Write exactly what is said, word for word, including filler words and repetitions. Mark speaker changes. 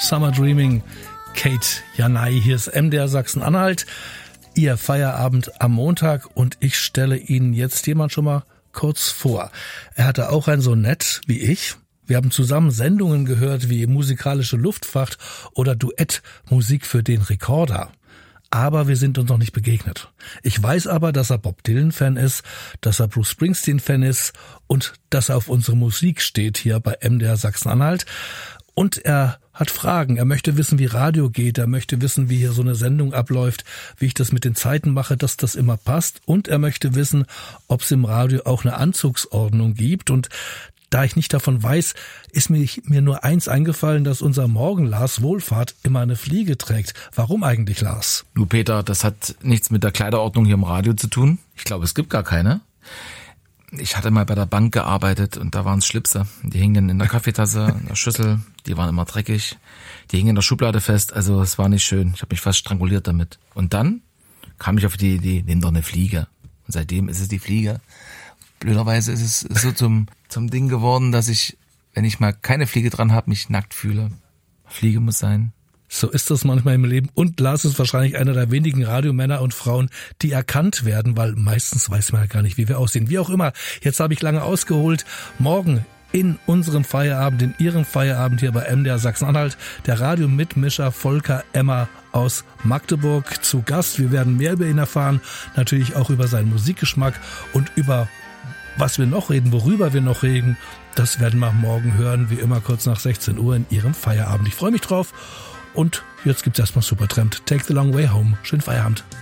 Speaker 1: Summer Dreaming, Kate Janai. Hier ist M D R Sachsen-Anhalt, Ihr Feierabend am Montag, und ich stelle Ihnen jetzt jemand schon mal kurz vor. Er hatte auch ein Sonett wie ich. Wir haben zusammen Sendungen gehört wie Musikalische Luftfahrt oder Duettmusik für den Rekorder. Aber wir sind uns noch nicht begegnet. Ich weiß aber, dass er Bob Dylan-Fan ist, dass er Bruce Springsteen-Fan ist und dass er auf unsere Musik steht hier bei M D R Sachsen-Anhalt. Und er hat Fragen. Er möchte wissen, wie Radio geht. Er möchte wissen, wie hier so eine Sendung abläuft, wie ich das mit den Zeiten mache, dass das immer passt. Und er möchte wissen, ob es im Radio auch eine Anzugsordnung gibt. Und da ich nicht davon weiß, ist mir, mir nur eins eingefallen, dass unser Morgen Lars Wohlfahrt immer eine Fliege trägt. Warum eigentlich, Lars?
Speaker 2: Du, Peter, das hat nichts mit der Kleiderordnung hier im Radio zu tun. Ich glaube, es gibt gar keine. Ich hatte mal bei der Bank gearbeitet und da waren es Schlipse. Die hingen in der Kaffeetasse, in der Schüssel. Die waren immer dreckig. Die hingen in der Schublade fest. Also es war nicht schön. Ich habe mich fast stranguliert damit. Und dann kam ich auf die Idee, nimm doch eine Fliege. Und seitdem ist es die Fliege. Blöderweise ist es so zum, zum Ding geworden, dass ich, wenn ich mal keine Fliege dran habe, mich nackt fühle. Fliege muss sein.
Speaker 1: So ist das manchmal im Leben. Und Lars ist wahrscheinlich einer der wenigen Radiomänner und Frauen, die erkannt werden, weil meistens weiß man ja gar nicht, wie wir aussehen. Wie auch immer, jetzt habe ich lange ausgeholt. Morgen in unserem Feierabend, in Ihrem Feierabend hier bei M D R Sachsen-Anhalt, der Radiomitmischer Volker Emmer aus Magdeburg zu Gast. Wir werden mehr über ihn erfahren, natürlich auch über seinen Musikgeschmack und über was wir noch reden, worüber wir noch reden. Das werden wir morgen hören, wie immer kurz nach sechzehn Uhr in Ihrem Feierabend. Ich freue mich drauf. Und jetzt gibt's erstmal Supertramp, Take the Long Way Home. Schönen Feierabend.